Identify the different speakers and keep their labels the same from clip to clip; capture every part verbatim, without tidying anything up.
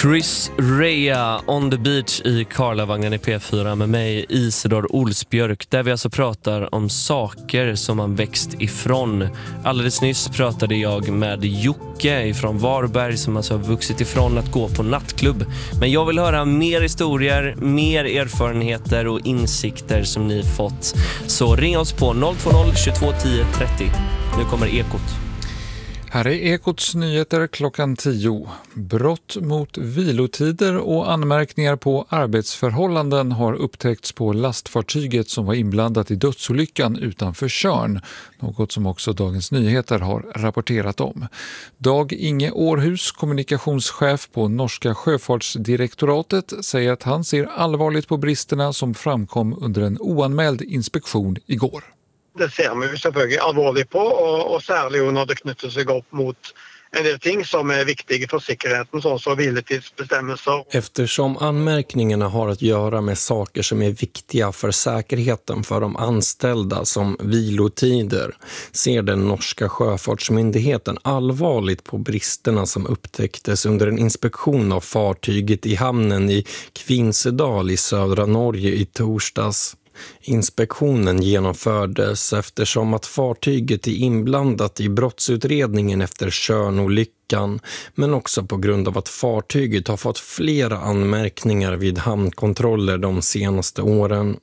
Speaker 1: Chris Rea on the beach i Karlavagnen i P fyra med mig, Isidor Olsbjörk, där vi alltså pratar om saker som man växt ifrån. Alldeles nyss pratade jag med Jocke ifrån Varberg som alltså har vuxit ifrån att gå på nattklubb. Men jag vill höra mer historier, mer erfarenheter och insikter som ni fått. Så ring oss på noll två noll tjugotvå tio trettio. Nu kommer Ekot.
Speaker 2: Här är Ekots nyheter klockan tio. Brott mot vilotider och anmärkningar på arbetsförhållanden har upptäckts på lastfartyget som var inblandat i dödsolyckan utanför Tjörn, något som också Dagens Nyheter har rapporterat om. Dag Inge Århus, kommunikationschef på Norska sjöfartsdirektoratet, säger att han ser allvarligt på bristerna som framkom under en oanmäld inspektion igår.
Speaker 3: Det ser vi selvfølgelig alvorligt på, och, och särskilt när det knyter sig upp mot en del ting som är viktiga för säkerheten, såsom så viletidsbestämmelser.
Speaker 4: Eftersom anmärkningarna har att göra med saker som är viktiga för säkerheten för de anställda som vilotider, ser den norska sjöfartsmyndigheten allvarligt på bristerna som upptäcktes under en inspektion av fartyget i hamnen i Kvinsedal i södra Norge i torsdags. Inspektionen genomfördes eftersom att fartyget är inblandat i brottsutredningen efter Tjörnolyckan, men också på grund av att fartyget har fått flera anmärkningar vid hamnkontroller de senaste åren.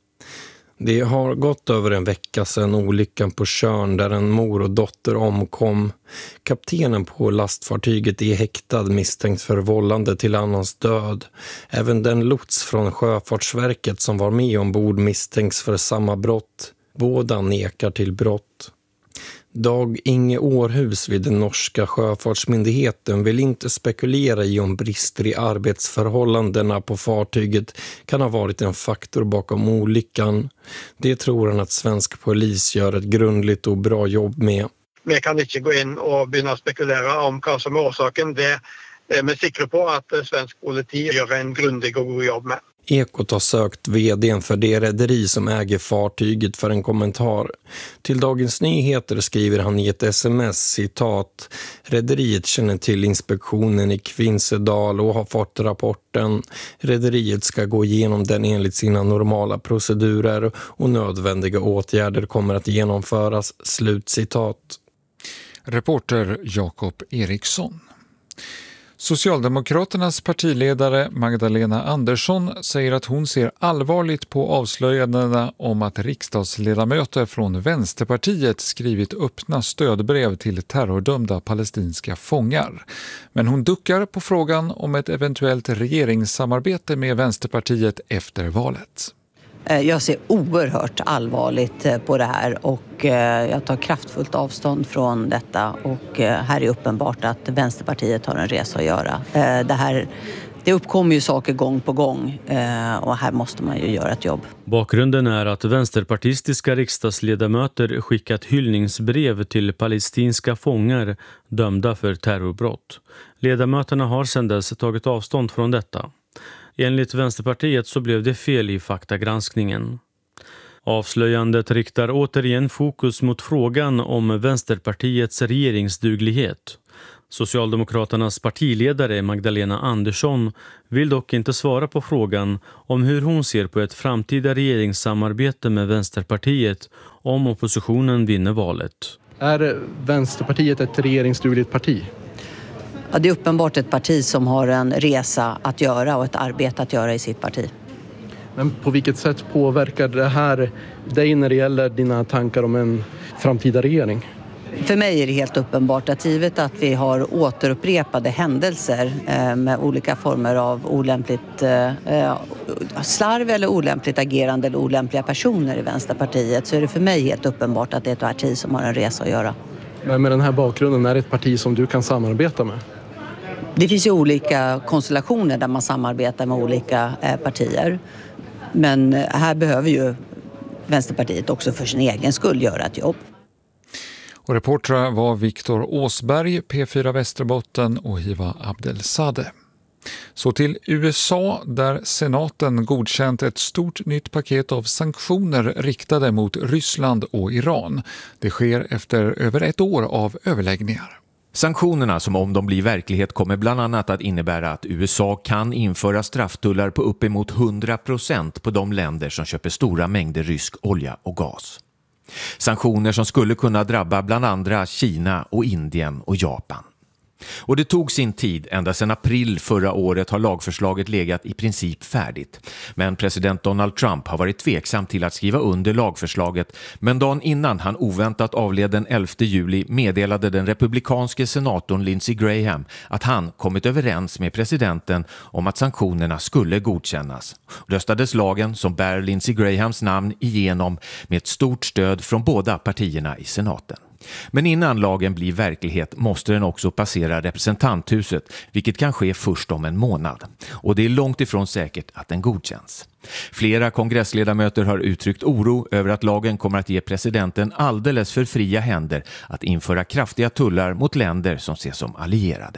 Speaker 4: Det har gått över en vecka sedan olyckan på Tjörn där en mor och dotter omkom. Kaptenen på lastfartyget är häktad misstänkt för vållande till annans död. Även den lots från Sjöfartsverket som var med ombord misstänks för samma brott. Båda nekar till brott. Dag Inge Århus vid den norska sjöfartsmyndigheten vill inte spekulera i om brister i arbetsförhållandena på fartyget kan ha varit en faktor bakom olyckan. Det tror han att svensk polis gör ett grundligt och bra jobb med.
Speaker 3: Vi kan inte gå in och börja spekulera om vad som är orsaken. Det är vi säkra på att svensk politi gör en grundlig och god jobb med.
Speaker 4: Ekot har sökt vdn för det rederi som äger fartyget för en kommentar. Till Dagens Nyheter skriver han i ett sms, citat: rederiet känner till inspektionen i Kvinsedal och har fått rapporten. Rederiet ska gå igenom den enligt sina normala procedurer och nödvändiga åtgärder kommer att genomföras, slut citat.
Speaker 2: Reporter Jakob Eriksson. Socialdemokraternas partiledare Magdalena Andersson säger att hon ser allvarligt på avslöjandena om att riksdagsledamöter från Vänsterpartiet skrivit öppna stödbrev till terrordömda palestinska fångar. Men hon duckar på frågan om ett eventuellt regeringssamarbete med Vänsterpartiet efter valet.
Speaker 5: Jag ser oerhört allvarligt på det här och jag tar kraftfullt avstånd från detta, och här är uppenbart att Vänsterpartiet har en resa att göra. Det här, det uppkommer ju saker gång på gång och här måste man ju göra ett jobb.
Speaker 6: Bakgrunden är att vänsterpartistiska riksdagsledamöter skickat hyllningsbrev till palestinska fångar dömda för terrorbrott. Ledamöterna har sedan dess tagit avstånd från detta. Enligt Vänsterpartiet så blev det fel i faktagranskningen. Avslöjandet riktar återigen fokus mot frågan om Vänsterpartiets regeringsduglighet. Socialdemokraternas partiledare Magdalena Andersson vill dock inte svara på frågan om hur hon ser på ett framtida regeringssamarbete med Vänsterpartiet om oppositionen vinner valet.
Speaker 7: Är Vänsterpartiet ett regeringsdugligt parti?
Speaker 5: Ja, det är uppenbart ett parti som har en resa att göra och ett arbete att göra i sitt parti.
Speaker 7: Men på vilket sätt påverkar det här dig när det gäller dina tankar om en framtida regering?
Speaker 5: För mig är det helt uppenbart att givet att vi har återupprepade händelser eh, med olika former av olämpligt eh, slarv eller olämpligt agerande eller olämpliga personer i Vänsterpartiet, så är det för mig helt uppenbart att det är ett parti som har en resa att göra.
Speaker 7: Men med den här bakgrunden, är det ett parti som du kan samarbeta med?
Speaker 5: Det finns ju olika konstellationer där man samarbetar med olika eh, partier. Men här behöver ju Vänsterpartiet också för sin egen skull göra ett jobb.
Speaker 2: Och reportrar var Viktor Åsberg, P fyra Västerbotten och Hiva Abdelsade. Så till U S A där senaten godkänt ett stort nytt paket av sanktioner riktade mot Ryssland och Iran. Det sker efter över ett år av överläggningar.
Speaker 8: Sanktionerna som om de blir verklighet kommer bland annat att innebära att U S A kan införa strafftullar på uppemot hundra procent på de länder som köper stora mängder rysk olja och gas. Sanktioner som skulle kunna drabba bland andra Kina och Indien och Japan. Och det tog sin tid, ända sedan april förra året har lagförslaget legat i princip färdigt. Men president Donald Trump har varit tveksam till att skriva under lagförslaget, men dagen innan han oväntat avled den elfte juli meddelade den republikanske senatorn Lindsey Graham att han kommit överens med presidenten om att sanktionerna skulle godkännas. Röstades lagen som bär Lindsey Grahams namn igenom med ett stort stöd från båda partierna i senaten. Men innan lagen blir verklighet måste den också passera representanthuset, vilket kan ske först om en månad. Och det är långt ifrån säkert att den godkänns. Flera kongressledamöter har uttryckt oro över att lagen kommer att ge presidenten alldeles för fria händer att införa kraftiga tullar mot länder som ses som allierade.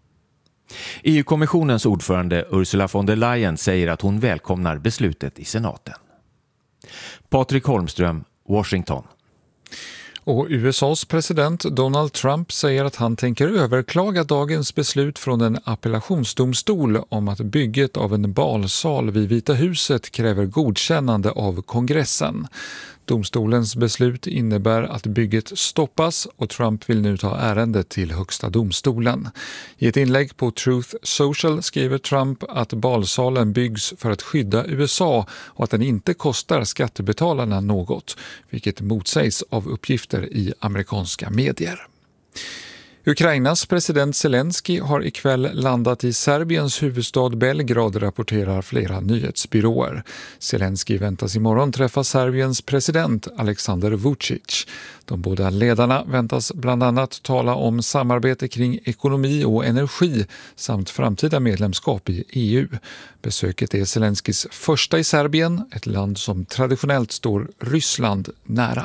Speaker 8: E U-kommissionens ordförande Ursula von der Leyen säger att hon välkomnar beslutet i senaten. Patrik Holmström, Washington.
Speaker 2: Och U S A:s president Donald Trump säger att han tänker överklaga dagens beslut från en appellationsdomstol om att bygget av en balsal vid Vita huset kräver godkännande av kongressen. Domstolens beslut innebär att bygget stoppas och Trump vill nu ta ärendet till högsta domstolen. I ett inlägg på Truth Social skriver Trump att balsalen byggs för att skydda U S A och att den inte kostar skattebetalarna något, vilket motsägs av uppgifter i amerikanska medier. Ukrainas president Zelensky har ikväll landat i Serbiens huvudstad Belgrad, rapporterar flera nyhetsbyråer. Zelensky väntas imorgon träffa Serbiens president Aleksandar Vučić. De båda ledarna väntas bland annat tala om samarbete kring ekonomi och energi samt framtida medlemskap i E U. Besöket är Zelenskys första i Serbien, ett land som traditionellt står Ryssland nära.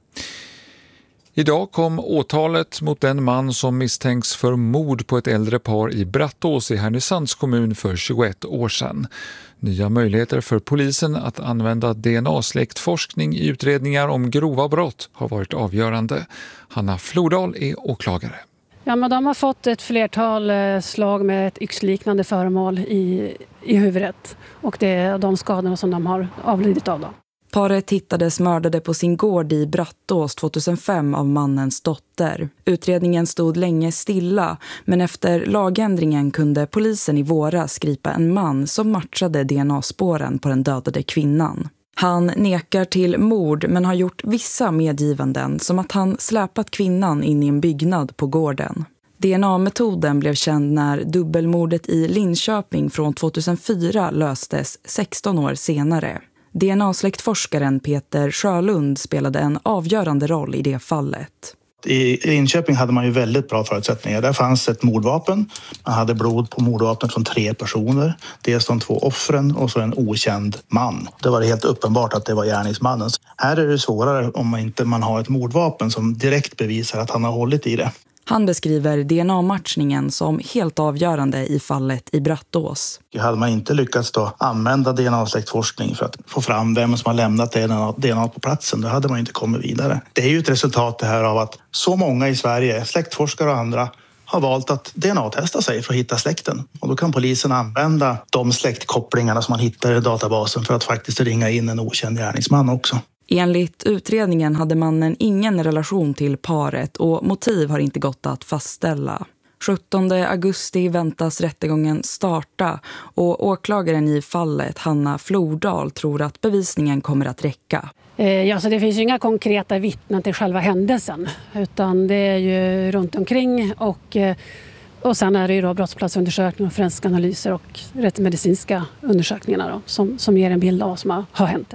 Speaker 2: Idag kom åtalet mot den man som misstänks för mord på ett äldre par i Brattås i Härnösands kommun för tjugoett år sedan. Nya möjligheter för polisen att använda D N A-släktforskning i utredningar om grova brott har varit avgörande. Hanna Flodal är åklagare.
Speaker 9: Ja, men de har fått ett flertal slag med ett yxliknande föremål i, i huvudet. Och det är de skadorna som de har avlidit av då.
Speaker 10: Paret hittades mördade på sin gård i Brattås tjugohundrafem av mannens dotter. Utredningen stod länge stilla, men efter lagändringen kunde polisen i våras gripa en man som matchade D N A-spåren på den dödade kvinnan. Han nekar till mord men har gjort vissa medgivanden, som att han släpat kvinnan in i en byggnad på gården. D N A-metoden blev känd när dubbelmordet i Linköping från tjugohundrafyra löstes sexton år senare. D N A-släktforskaren Peter Sjölund spelade en avgörande roll i det fallet.
Speaker 11: I Linköping hade man ju väldigt bra förutsättningar. Där fanns ett mordvapen. Man hade blod på mordvapnet från tre personer. Dels de två offren och så en okänd man. Det var helt uppenbart att det var gärningsmannen. Här är det svårare om man inte man har ett mordvapen som direkt bevisar att han har hållit i det.
Speaker 10: Han beskriver D N A-matchningen som helt avgörande i fallet i Brattås.
Speaker 11: Hade man inte lyckats då använda D N A-släktforskning för att få fram vem som har lämnat D N A, D N A på platsen, då hade man inte kommit vidare. Det är ju ett resultat det här av att så många i Sverige, släktforskare och andra, har valt att D N A-testa sig för att hitta släkten. Och då kan polisen använda de släktkopplingarna som man hittar i databasen för att faktiskt ringa in en okänd gärningsman också.
Speaker 10: Enligt utredningen hade mannen ingen relation till paret och motiv har inte gått att fastställa. sjuttonde augusti väntas rättegången starta och åklagaren i fallet, Hanna Flodal, tror att bevisningen kommer att räcka.
Speaker 9: Ja, så det finns ju inga konkreta vittnen till själva händelsen, utan det är ju runt omkring och, och sen är det ju då brottsplatsundersökningar och forensiska analyser och rättsmedicinska undersökningar då, som, som ger en bild av vad som har, har hänt.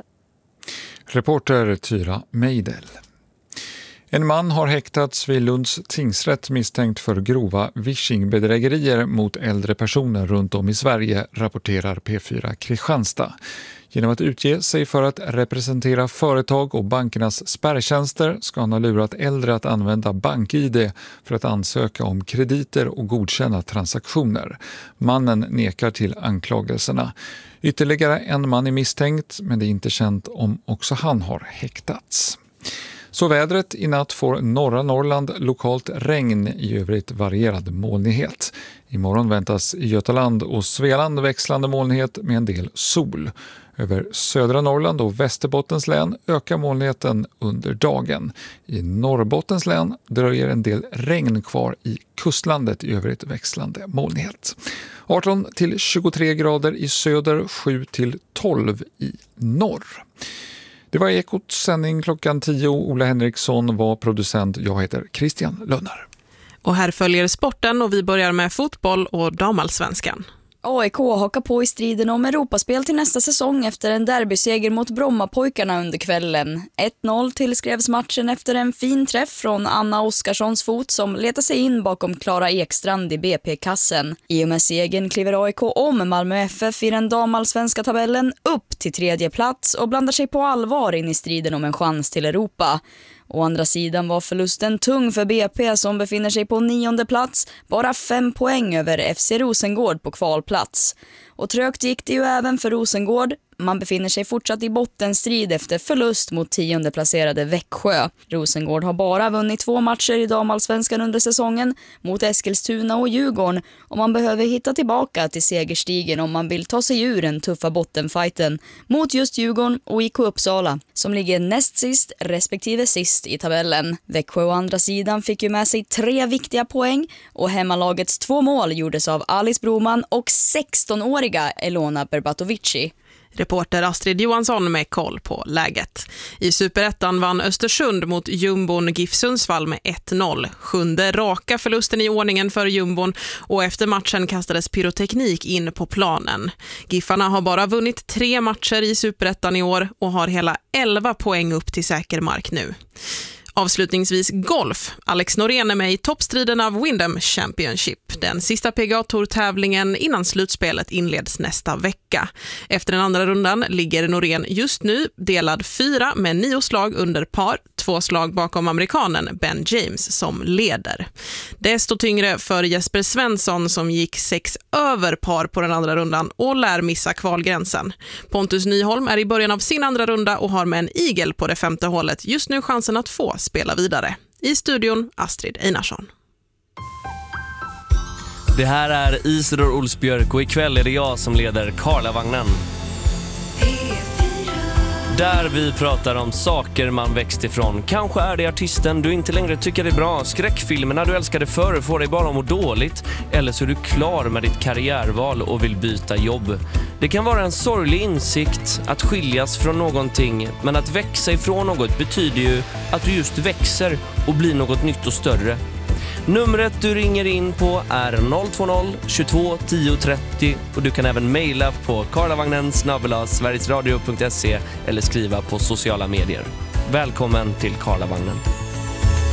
Speaker 2: Reporter Tyra Meidel. En man har häktats vid Lunds tingsrätt misstänkt för grova vishingbedrägerier mot äldre personer runt om i Sverige, rapporterar P fyra Kristianstad. Genom att utge sig för att representera företag och bankernas spärrtjänster ska han ha lurat äldre att använda bank-I D för att ansöka om krediter och godkänna transaktioner. Mannen nekar till anklagelserna. Ytterligare en man är misstänkt, men det är inte känt om också han har häktats. Så vädret: i natt får norra Norrland lokalt regn, i övrigt varierad molnighet. Imorgon väntas i Götaland och Svealand växlande molnighet med en del sol. Över södra Norrland och Västerbottens län ökar molnigheten under dagen. I Norrbottens län dröjer en del regn kvar i kustlandet, i övrigt växlande molnighet. arton till tjugotre grader i söder, sju till tolv i norr. Det var Ekots sändning klockan tio. Ola Henriksson var producent. Jag heter Christian Lönnar.
Speaker 12: Och här följer sporten och vi börjar med fotboll och damallsvenskan.
Speaker 13: A I K hakar på i striden om Europaspel till nästa säsong efter en derbyseger mot Brommapojkarna under kvällen. ett noll tillskrevs matchen efter en fin träff från Anna Oskarssons fot som letar sig in bakom Klara Ekstrand i B P-kassen. I och med segern kliver A I K om Malmö F F i den damallsvenska tabellen upp till tredje plats och blandar sig på allvar in i striden om en chans till Europa. Å andra sidan var förlusten tung för B P som befinner sig på nionde plats, bara fem poäng över F C Rosengård på kvalplats. Och trögt gick det ju även för Rosengård. Man befinner sig fortsatt i bottenstrid efter förlust mot tionde placerade Växjö. Rosengård har bara vunnit två matcher i damallsvenskan under säsongen mot Eskilstuna och Djurgården och man behöver hitta tillbaka till segerstigen om man vill ta sig ur den tuffa bottenfighten mot just Djurgården och I K Uppsala som ligger näst sist respektive sist i tabellen. Växjö å andra sidan fick ju med sig tre viktiga poäng och hemmalagets två mål gjordes av Alice Broman och sexton-åriga Elona Berbatovici.
Speaker 12: Reporter Astrid Johansson med koll på läget. I Superettan vann Östersund mot Jumbon GIF Sundsvall med ett noll. Sjunde raka förlusten i ordningen för Jumbon och efter matchen kastades pyroteknik in på planen. Giffarna har bara vunnit tre matcher i Superettan i år och har hela elva poäng upp till säker mark nu. Avslutningsvis golf. Alex Norén är med i toppstriden av Wyndham Championship. Den sista P G A-tour-tävlingen innan slutspelet inleds nästa vecka. Efter den andra rundan ligger Norén just nu delad fyra med nio slag under par. Två slag bakom amerikanen Ben James som leder. Det står tyngre för Jesper Svensson som gick sex över par på den andra rundan och lär missa kvalgränsen. Pontus Nyholm är i början av sin andra runda och har med en eagle på det femte hålet just nu chansen att få spela vidare. I studion Astrid Einarsson.
Speaker 1: Det här är Isidor Olsbjörk och ikväll är det jag som leder Karlavagnen. Där vi pratar om saker man växt ifrån. Kanske är det artisten du inte längre tycker är bra. Skräckfilmerna du älskade förr får dig bara att må dåligt. Eller så är du klar med ditt karriärval och vill byta jobb. Det kan vara en sorglig insikt att skiljas från någonting. Men att växa ifrån något betyder ju att du just växer och blir något nytt och större. Numret du ringer in på är noll två noll tjugotvå tio trettio och du kan även mejla på karlavagnen snabel-a sverigesradio punkt se eller skriva på sociala medier. Välkommen till Karlavagnen.